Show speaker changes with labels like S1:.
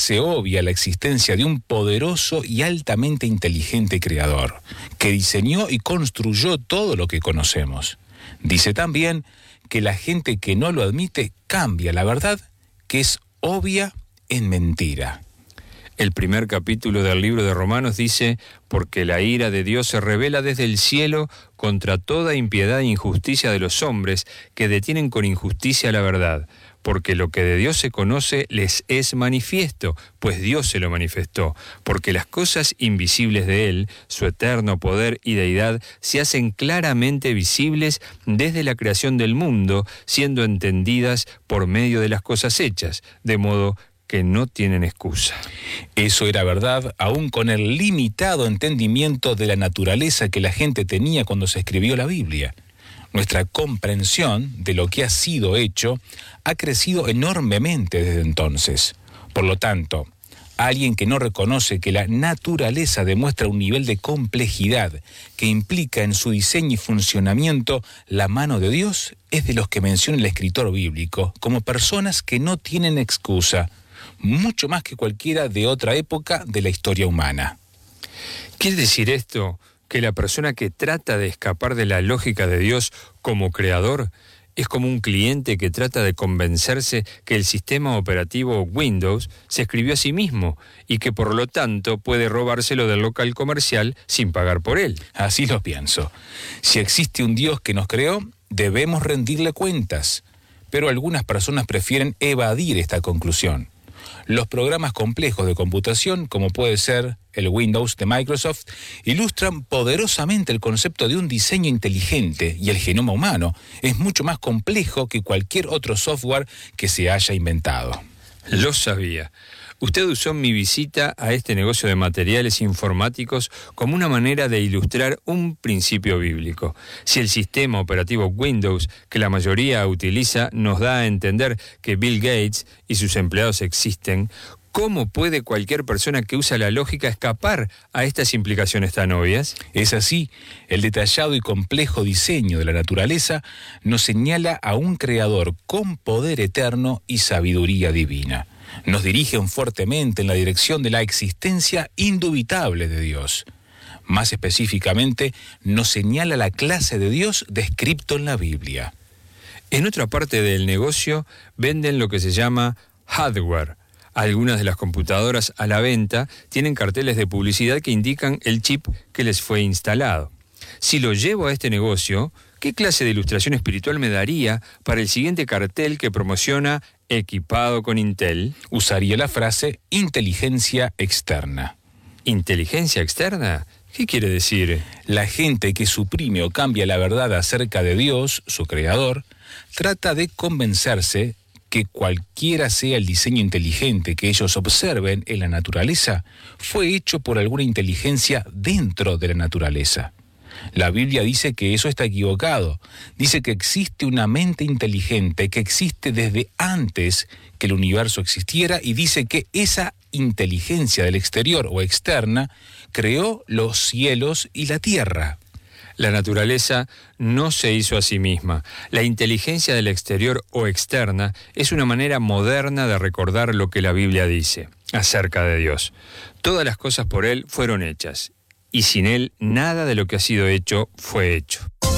S1: se obvia la existencia de un poderoso y altamente inteligente creador, que diseñó y construyó todo lo que conocemos. Dice también que la gente que no lo admite cambia la verdad, que es obvia, en mentira.
S2: El primer capítulo del libro de Romanos dice: porque la ira de Dios se revela desde el cielo contra toda impiedad e injusticia de los hombres que detienen con injusticia la verdad. Porque lo que de Dios se conoce les es manifiesto, pues Dios se lo manifestó. Porque las cosas invisibles de Él, su eterno poder y deidad, se hacen claramente visibles desde la creación del mundo, siendo entendidas por medio de las cosas hechas, de modo que no tienen excusa.
S1: Eso era verdad, aún con el limitado entendimiento de la naturaleza que la gente tenía cuando se escribió la Biblia. Nuestra comprensión de lo que ha sido hecho ha crecido enormemente desde entonces. Por lo tanto, alguien que no reconoce que la naturaleza demuestra un nivel de complejidad que implica en su diseño y funcionamiento la mano de Dios es de los que menciona el escritor bíblico como personas que no tienen excusa, mucho más que cualquiera de otra época de la historia humana.
S2: ¿Quiere decir esto que la persona que trata de escapar de la lógica de Dios como creador es como un cliente que trata de convencerse que el sistema operativo Windows se escribió a sí mismo y que por lo tanto puede robárselo del local comercial sin pagar por él?
S1: Así lo pienso. Si existe un Dios que nos creó, debemos rendirle cuentas. Pero algunas personas prefieren evadir esta conclusión. Los programas complejos de computación, como puede ser el Windows de Microsoft, ilustran poderosamente el concepto de un diseño inteligente, y el genoma humano es mucho más complejo que cualquier otro software que se haya inventado.
S2: Lo sabía. Usted usó mi visita a este negocio de materiales informáticos como una manera de ilustrar un principio bíblico. Si el sistema operativo Windows, que la mayoría utiliza, nos da a entender que Bill Gates y sus empleados existen, ¿cómo puede cualquier persona que usa la lógica escapar a estas implicaciones tan obvias?
S1: Es así, el detallado y complejo diseño de la naturaleza nos señala a un creador con poder eterno y sabiduría divina. Nos dirigen fuertemente en la dirección de la existencia indubitable de Dios. Más específicamente, nos señala la clase de Dios descrito en la Biblia.
S2: En otra parte del negocio venden lo que se llama hardware. Algunas de las computadoras a la venta tienen carteles de publicidad que indican el chip que les fue instalado. Si lo llevo a este negocio, ¿qué clase de ilustración espiritual me daría para el siguiente cartel que promociona equipado con Intel?
S1: Usaría la frase inteligencia externa.
S2: ¿Inteligencia externa? ¿Qué quiere decir?
S1: La gente que suprime o cambia la verdad acerca de Dios, su creador, trata de convencerse que cualquiera sea el diseño inteligente que ellos observen en la naturaleza, fue hecho por alguna inteligencia dentro de la naturaleza. La Biblia dice que eso está equivocado. Dice que existe una mente inteligente que existe desde antes que el universo existiera, y dice que esa inteligencia del exterior o externa creó los cielos y la tierra.
S2: La naturaleza no se hizo a sí misma. La inteligencia del exterior o externa es una manera moderna de recordar lo que la Biblia dice acerca de Dios. Todas las cosas por Él fueron hechas, y sin Él nada de lo que ha sido hecho fue hecho.